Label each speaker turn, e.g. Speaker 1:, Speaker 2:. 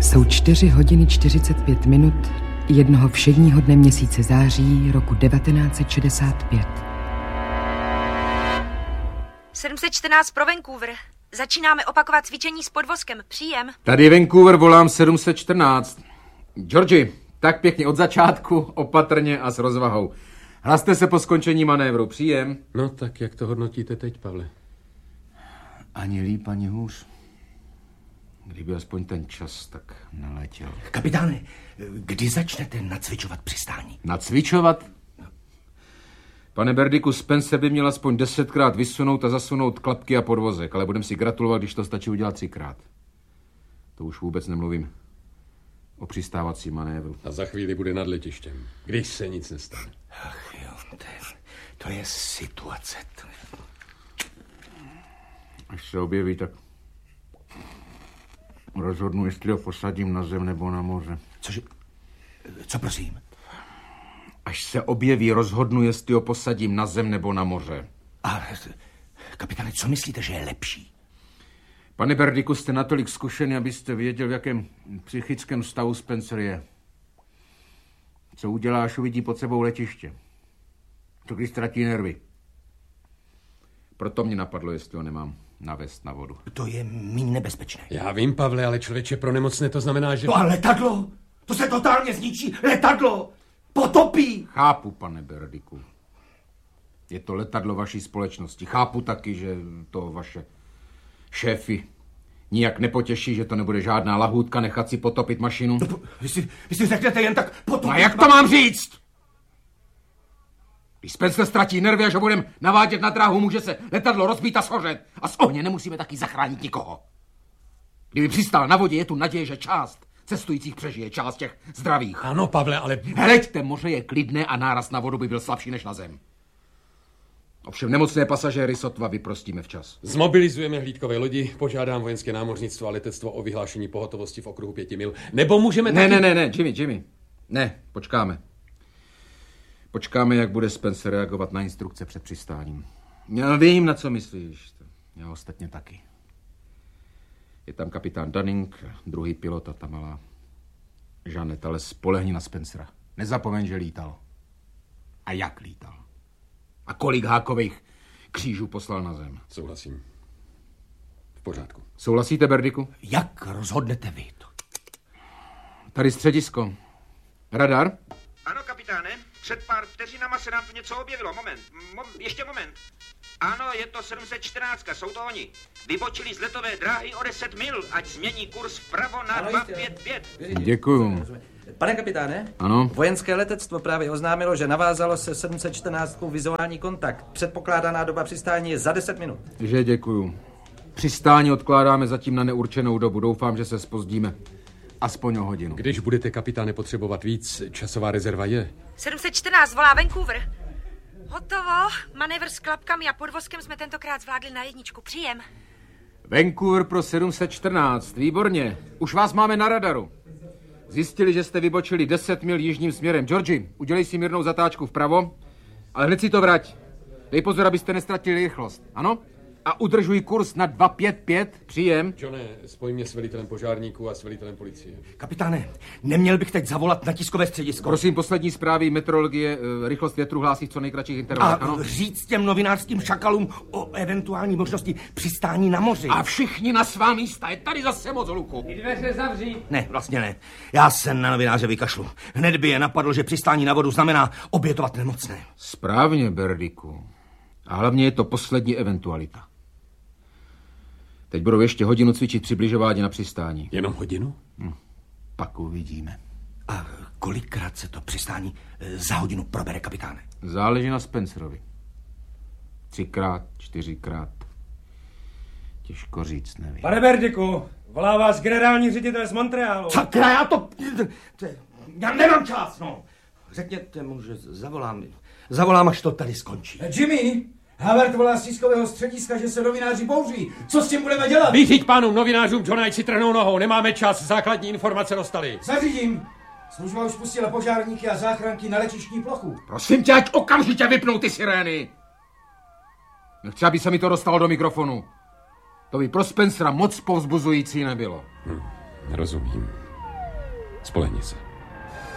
Speaker 1: Jsou 4 hodiny 45 minut jednoho všedního dne měsíce září roku 1965.
Speaker 2: 714 pro Vancouver. Začínáme opakovat cvičení s podvozkem. Příjem.
Speaker 3: Tady Vancouver, volám 714. Georgi, tak pěkně od začátku, opatrně a s rozvahou. Hlaste se po skončení manévru. Příjem.
Speaker 4: No tak jak to hodnotíte teď, Pavle?
Speaker 3: Ani líp, ani hůř. Kdyby aspoň ten čas tak naletěl.
Speaker 5: Kapitáne, kdy začnete nacvičovat přistání?
Speaker 3: Nacvičovat? Pane Berdiku, Spencer by měl aspoň 10krát vysunout a zasunout klapky a podvozek, ale budem si gratulovat, když to stačí udělat 3krát. To už vůbec nemluvím o přistávacím manévru.
Speaker 4: A za chvíli bude nad letištěm, když se nic nestane.
Speaker 5: Ach jo, to je situace.
Speaker 3: Až se objeví, tak rozhodnu, jestli ho posadím na zem nebo na moře.
Speaker 5: Cože? Co prosím?
Speaker 3: Až se objeví, rozhodnu, jestli ho posadím na zem nebo na moře.
Speaker 5: A kapitáne, co myslíte, že je lepší?
Speaker 3: Pane Berdiku, jste natolik zkušený, abyste věděl, v jakém psychickém stavu Spencer je. Co udělá, až uvidí pod sebou letiště? Co když ztratí nervy? Proto mě napadlo, jestli ho nemám navést na vodu.
Speaker 5: To je méně nebezpečné.
Speaker 4: Já vím, Pavle, ale člověče, pro nemocné to znamená, že...
Speaker 5: No a letadlo? To se totálně zničí. Letadlo! Potopí!
Speaker 3: Chápu, pane Berdiku. Je to letadlo vaší společnosti. Chápu taky, že to vaše šéfy nijak nepotěší, že to nebude žádná lahůdka nechat si potopit mašinu.
Speaker 5: No, vy si řeknete jen tak potopit...
Speaker 3: A jak to mám říct? Když Spencer ztratí nervy, až ho budeme navádět na dráhu, může se letadlo rozbít a schořet. A z ohně nemusíme taky zachránit nikoho. Kdyby přistál na vodě, je tu naděje, že část cestujících přežije, část těch zdravých.
Speaker 4: Ano, Pavle, ale...
Speaker 3: Hleďte, moře je klidné a náraz na vodu by byl slabší než na zem. Ovšem nemocné pasažéry sotva vyprostíme včas.
Speaker 4: Zmobilizujeme hlídkové lodi, požádám vojenské námořnictvo a letectvo o vyhlášení pohotovosti v okruhu 5 mil. Nebo můžeme taky...
Speaker 3: Ne, Jimmy. Ne, počkáme. Počkáme, jak bude Spencer reagovat na instrukce před přistáním. Já vím, na co myslíš. Já ostatně taky. Je tam kapitán Dunning, druhý pilot a ta malá Jeanette, ale spolehni na Spencera. Nezapomeň, že lítal. A jak lítal. A kolik hákových křížů poslal na zem.
Speaker 4: Souhlasím. V pořádku.
Speaker 3: Souhlasíte, Berdiku?
Speaker 5: Jak rozhodnete vy to?
Speaker 3: Tady středisko. Radar?
Speaker 6: Ano, kapitáne. Před pár vteřinama se nám tu něco objevilo. Ještě moment. Ano, je to 714, jsou to oni. Vybočili z letové dráhy o 10 mil, ať změní kurz vpravo na 255.
Speaker 3: Děkuju.
Speaker 7: Pane kapitáne?
Speaker 3: Ano?
Speaker 7: Vojenské letectvo právě oznámilo, že navázalo se 714 vizuální kontakt. Předpokládaná doba přistání je za 10 minut.
Speaker 3: Že děkuju. Přistání odkládáme zatím na neurčenou dobu. Doufám, že se zpozdíme. Aspoň o hodinu.
Speaker 4: Když budete, kapitáne, potřebovat víc, časová rezerva je.
Speaker 2: 714 volá Vancouver. Hotovo. Manévr s klapkami a podvozkem jsme tentokrát zvládli na 1. Příjem.
Speaker 3: Vancouver pro 714. Výborně. Už vás máme na radaru. Zjistili, že jste vybočili 10 mil jižním směrem. Georgi, udělej si mírnou zatáčku vpravo, ale hned si to vrať. Dej pozor, abyste nestratili rychlost. Ano? A udržuj kurz na 255. Příjem.
Speaker 4: Johne, spoj mě s velitelem požárníků a s velitelem policie.
Speaker 5: Kapitáne, neměl bych teď zavolat na tiskové středisko.
Speaker 3: Prosím, poslední zprávy meteorologie, rychlost větru hlásí v co nejkratších intervalech.
Speaker 5: A říct těm novinářským šakalům o eventuální možnosti přistání na moři.
Speaker 3: A všichni na svá místa, je tady zase moc hluku.
Speaker 8: I dveře zavří.
Speaker 5: Ne, vlastně ne. Já se na novináře vykašlu. Hned by je napadlo, že přistání na vodu znamená obětovat nemocné.
Speaker 3: Správně, Berdiku. A hlavně je to poslední eventualita. Teď budou ještě hodinu cvičit přibližování na přistání.
Speaker 4: Jenom hodinu?
Speaker 3: Pak uvidíme.
Speaker 5: A kolikrát se to přistání za hodinu probere, kapitáne?
Speaker 3: Záleží na Spencerovi. 3krát, 4krát. Těžko říct, nevím.
Speaker 8: Pane Berdiku, volá vás generální ředitel z Montrealu.
Speaker 5: Sakra, já nemám čas, no. Řekněte mu, že zavolám, až to tady skončí.
Speaker 8: Jimmy, Havert volá z tiskového střediska, že se novináři bouří. Co s tím budeme dělat?
Speaker 4: Vyřiď pánům novinářům, John, ať si trhnou nohou. Nemáme čas, základní informace dostali.
Speaker 8: Zařídím. Služba už pustila požárníky a záchranky na letištní plochu.
Speaker 3: Prosím tě, ať okamžitě vypnou ty sirény. Nechci, aby se mi to dostalo do mikrofonu. To by pro Spencera moc povzbuzující nebylo.
Speaker 4: Rozumím. Spolehni se.